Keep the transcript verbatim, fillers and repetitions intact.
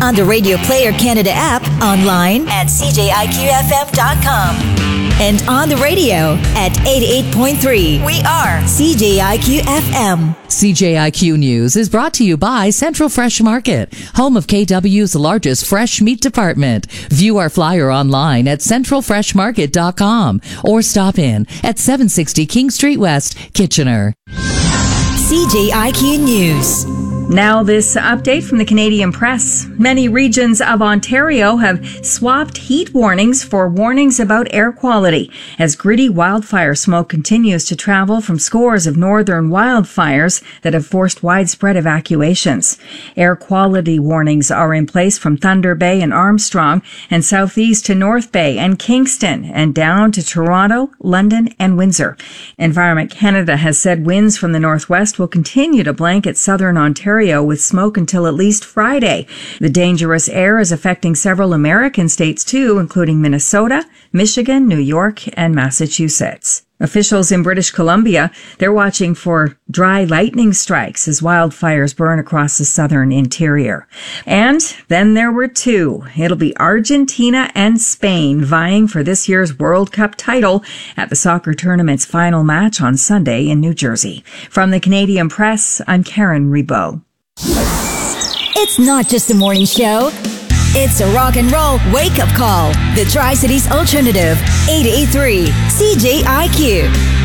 on the Radio Player Canada app, online at c j i q f m dot com, and on the radio at eighty-eight point three. We are C J I Q F M. C J I Q News is brought to you by Central Fresh Market, home of K W's largest fresh meat department. View our flyer online at central fresh market dot com or stop in at seven sixty King Street West, Kitchener. C J I Q News. Now this update from the Canadian Press. Many regions of Ontario have swapped heat warnings for warnings about air quality as gritty wildfire smoke continues to travel from scores of northern wildfires that have forced widespread evacuations. Air quality warnings are in place from Thunder Bay and Armstrong and southeast to North Bay and Kingston and down to Toronto, London and Windsor. Environment Canada has said winds from the northwest will continue to blanket southern Ontario with smoke until at least Friday. The dangerous air is affecting several American states too, including Minnesota, Michigan, New York, and Massachusetts. Officials in British Columbia, they're watching for dry lightning strikes as wildfires burn across the southern interior. And then there were two. It'll be Argentina and Spain vying for this year's World Cup title at the soccer tournament's final match on Sunday in New Jersey. From the Canadian Press, I'm Karen Rebow. It's not just a morning show. It's a rock and roll wake-up call. The Tri-Cities Alternative, eighty-eight point three C J I Q.